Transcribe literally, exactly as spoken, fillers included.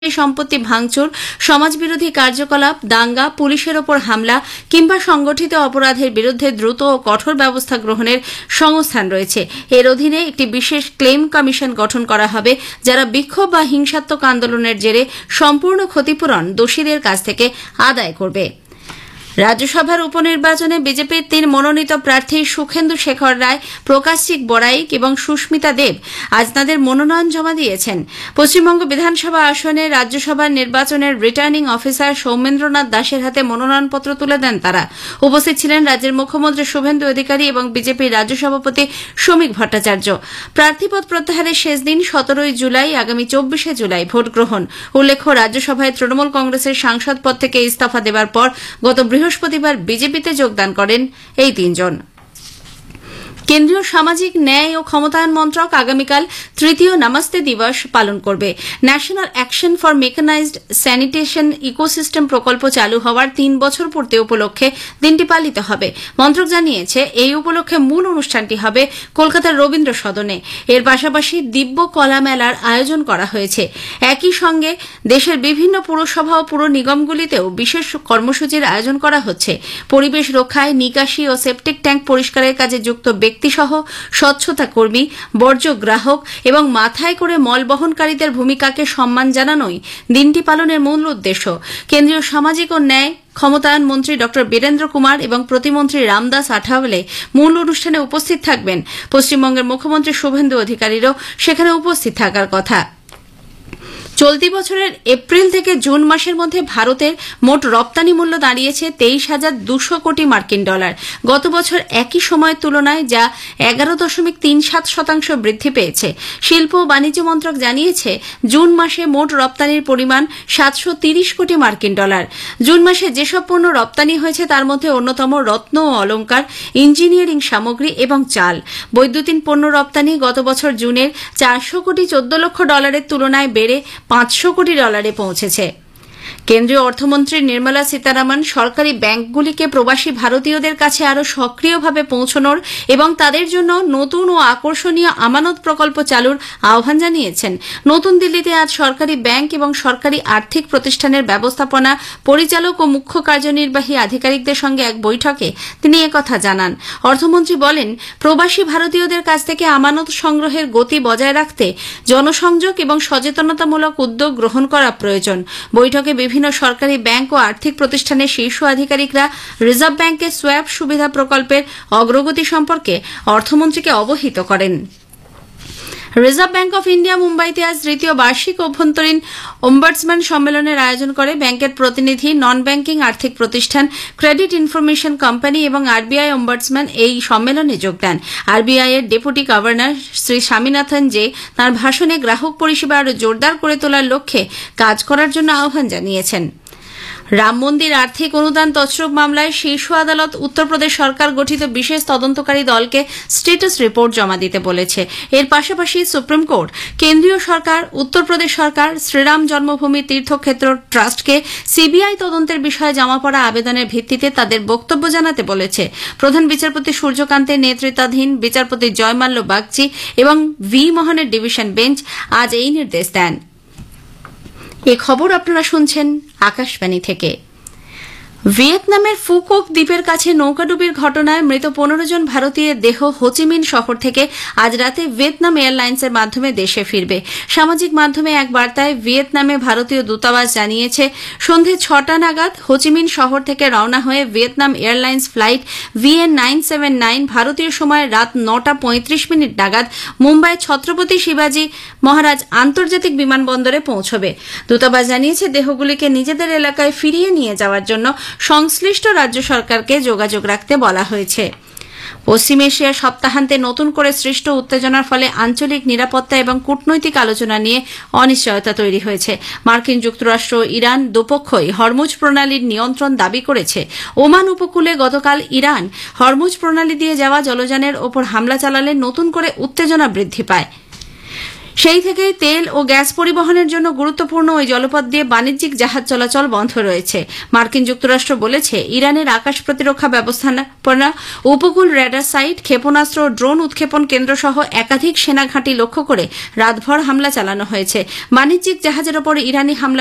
সম্পত্তি ভাঙচুর, সমাজবিরোধী কার্যকলাপ, দাঙ্গা, পুলিশের ওপর হামলা কিংবা সংগঠিত অপরাধের বিরুদ্ধে দ্রুত ও কঠোর ব্যবস্থা গ্রহণের সংস্থান রয়েছে। এর অধীনে একটি বিশেষ ক্লেম কমিশন গঠন করা হবে, যারা বিক্ষোভ বা হিংসাত্মক আন্দোলনের জেরে সম্পূর্ণ ক্ষতিপূরণ দোষীদের কাছ থেকে আদায় করবে। রাজ্যসভার উপনির্বাচনে বিজেপির তিন মনোনীত প্রার্থী সুখেন্দু শেখর রায়, প্রকাশিক বড়াইক এবং সুস্মিতা দেব আজ তাঁদের মনোনয়ন জমা দিয়েছেন। পশ্চিমবঙ্গ বিধানসভা আসনে রাজ্যসভার নির্বাচনের রিটার্নিং অফিসার সৌমেন্দ্রনাথ দাসের হাতে মনোনয়নপত্র তুলে দেন তারা। উপস্থিত ছিলেন রাজ্যের মুখ্যমন্ত্রী শুভেন্দু অধিকারী এবং বিজেপির রাজ্য সভাপতি শ্রমিক ভট্টাচার্য। প্রার্থীপদ প্রত্যাহারের শেষ দিন সতেরোই জুলাই, আগামী চব্বিশে জুলাই ভোট গ্রহণ। উল্লেখ্য, রাজ্যসভায় তৃণমূল কংগ্রেসের সাংসদ পদ থেকে ইস্তফা দেওয়ার পর গত বৃহস্পতিবার বিজেপিতে যোগদান করেন এই তিনজন। কেন্দ্রীয় সামাজিক ন্যায় ও ক্ষমতায়ন মন্ত্রক আগামীকাল তৃতীয় নমস্তে দিবস পালন করবে। National action for mechanized sanitation ecosystem প্রকল্প চালু হওয়ার তিন বছর পূর্তি উপলক্ষে দিনটি পালিত হবে। মন্ত্রক জানিয়েছে, এই উপলক্ষে মূল অনুষ্ঠানটি হবে কলকাতার রবীন্দ্র সদনে। এর পাশাপাশি দিব্য কলা মেলার আয়োজন করা হয়েছে। একই সঙ্গে দেশের বিভিন্ন পুরসভা ও পুর নিগমগুলিতেও বিশেষ কর্মসূচির আয়োজন করা হচ্ছে। পরিবেশ রক্ষায় নিকাশি ও সেপটিক ট্যাঙ্ক পরিষ্কারের কাজে যুক্ত ব্যক্তিসহ স্বচ্ছতা কর্মী, বর্জ্য গ্রাহক এবং মাথায় করে মল বহনকারীদের ভূমিকাকে সম্মান জানানোই দিনটি পালনের মূল উদ্দেশ্য। কেন্দ্রীয় সামাজিক ও ন্যায় ক্ষমতায়ন মন্ত্রী ড বীরেন্দ্র কুমার এবং প্রতিমন্ত্রী রামদাস আঠাওয়ালে মূল অনুষ্ঠানে উপস্থিত থাকবেন। পশ্চিমবঙ্গের মুখ্যমন্ত্রী শুভেন্দু অধিকারীরও সেখানে উপস্থিত থাকার কথা। চলতি বছরের এপ্রিল থেকে জুন মাসের মধ্যে ভারতের মোট রপ্তানি মূল্য দাঁড়িয়েছে তেইশ হাজার দুশো কোটি মার্কিন ডলার। গত বছর একই সময়ের তুলনায় যা এগারো দশমিক তিন সাত শতাংশ বৃদ্ধি পেয়েছে। শিল্প ও বাণিজ্য মন্ত্রক জানিয়েছে, জুন মাসে মোট রপ্তানির পরিমাণ সাতশো তিরিশ কোটি মার্কিন ডলার। জুন মাসে যেসব পণ্য রপ্তানি হয়েছে তার মধ্যে অন্যতম রত্ন ও অলঙ্কার, ইঞ্জিনিয়ারিং সামগ্রী এবং চাল। বৈদ্যুতিন পণ্য রপ্তানি গত বছর জুনের চারশো কোটি চোদ্দ লক্ষ ডলারের তুলনায় বেড়ে পাঁচশো কোটি ডলারে পৌঁছেছে। কেন্দ্রীয় অর্থমন্ত্রী নির্মলা সীতারামন সরকারি ব্যাংকগুলিকে প্রবাসী ভারতীয়দের কাছে আরও সক্রিয়ভাবে পৌঁছানোর এবং তাদের জন্য নতুন ও আকর্ষণীয় আমানত প্রকল্প চালুর আহ্বান জানিয়েছেন। নতুন দিল্লিতে আজ সরকারি ব্যাংক এবং সরকারি আর্থিক প্রতিষ্ঠানের ব্যবস্থাপনা পরিচালক ও মুখ্য কার্যনির্বাহী আধিকারিকদের সঙ্গে এক বৈঠকে তিনি একথা জানান। অর্থমন্ত্রী বলেন, প্রবাসী ভারতীয়দের কাছ থেকে আমানত সংগ্রহের গতি বজায় রাখতে জনসংযোগ এবং সচেতনতামূলক উদ্যোগ গ্রহণ করা প্রয়োজন। বৈঠকে বিভিন্ন সরকারি ব্যাংক ও আর্থিক প্রতিষ্ঠানের শীর্ষ আধিকারিকরা রিজার্ভ ব্যাংকের সোয়াপ সুবিধা প্রকল্পের অগ্রগতি সম্পর্কে অর্থমন্ত্রীকে অবহিত করেন। রিজার্ভ ব্যাংক অফ ইন্ডিয়া মুম্বাইতে আজ তৃতীয় বার্ষিক অভ্যন্তরীণ ওম্বাডসম্যান সম্মেলনের আয়োজন করে। ব্যাংকের প্রতিনিধি, নন ব্যাংকিং আর্থিক প্রতিষ্ঠান, ক্রেডিট ইনফরমেশন কোম্পানি এবং আরবিআই ওম্বাডসম্যান এই সম্মেলনে যোগ দেন। আরবিআই এর deputy governor Shri Swaminathan J তাঁর ভাষণে গ্রাহক পরিষেবা আরও জোরদার করে তোলার লক্ষ্যে কাজ করার জন্য আহ্বান জানিয়েছেন। রাম মন্দির আর্থিক অনুদান তছরূপ মামলায় শীর্ষ আদালত উত্তরপ্রদেশ সরকার গঠিত বিশেষ তদন্তকারী দলকে স্ট্যাটাস রিপোর্ট জমা দিতে বলেছে। এর পাশাপাশি সুপ্রিম কোর্ট কেন্দ্রীয় সরকার, উত্তরপ্রদেশ সরকার, শ্রীরাম জন্মভূমি তীর্থক্ষেত্র ট্রাস্টকে সিবিআই তদন্তের বিষয়ে জমা পড়া আবেদনের ভিত্তিতে তাদের বক্তব্য জানাতে বলেছে। প্রধান বিচারপতি সূর্যকান্তের নেতৃত্বাধীন বিচারপতি জয়মাল্য বাগচি এবং ভি মোহনের ডিভিশন বেঞ্চ আজ এই নির্দেশ দেন। এ খবর আপনারা শুনছেন আকাশবাণী থেকে। ভিয়েতনামের ফুকক দ্বীপের কাছে নৌকাডুবির ঘটনায় মৃত পনেরো জন ভারতীয়ের দেহ হোচিমিন শহর থেকে আজ রাতে ভিয়েতনাম এয়ারলাইন্সের মাধ্যমে দেশে ফিরবে। সামাজিক মাধ্যমে এক বার্তায় ভিয়েতনামে ভারতীয় দূতাবাস জানিয়েছে, সন্ধে ছটা নাগাদ হোচিমিন শহর থেকে রওনা হয়ে Vietnam airlines flight VN nine seven nine ভারতীয় সময় রাত নটা পঁয়ত্রিশ মিনিট নাগাদ মুম্বাই ছত্রপতি শিবাজী মহারাজ আন্তর্জাতিক বিমানবন্দরে পৌঁছবে। দূতাবাস জানিয়েছে, দেহগুলিকে নিজেদের এলাকায় ফিরিয়ে নিয়ে যাওয়ার জন্য সংশ্লিষ্ট রাজ্য সরকারকে যোগাযোগ রাখতে বলা হয়েছে। পশ্চিম এশিয়ার সপ্তাহান্তে নতুন করে সৃষ্ট উত্তেজনার ফলে আঞ্চলিক নিরাপত্তা এবং কূটনৈতিক আলোচনা নিয়ে অনিশ্চয়তা তৈরি হয়েছে। মার্কিন যুক্তরাষ্ট্র ও ইরান দুপক্ষই হরমুজ প্রণালীর নিয়ন্ত্রণ দাবি করেছে। ওমান উপকূলে গতকাল ইরান হরমুজ প্রণালী দিয়ে যাওয়া জলযানের ওপর হামলা চালালে নতুন করে উত্তেজনা বৃদ্ধি পায়। সেই থেকেই তেল ও গ্যাস পরিবহনের জন্য গুরুত্বপূর্ণ ওই জলপথ দিয়ে বাণিজ্যিক জাহাজ চলাচল বন্ধ রয়েছে। মার্কিন যুক্তরাষ্ট্র বলেছে, ইরানের আকাশ প্রতিরক্ষা ব্যবস্থাপনা, উপকূল রেডার সাইট, ক্ষেপণাস্ত্র ও ড্রোন উৎক্ষেপণ কেন্দ্র সহ একাধিক সেনা ঘাঁটি লক্ষ্য করে রাতভর হামলা চালানো হয়েছে। বাণিজ্যিক জাহাজের ওপর ইরানি হামলা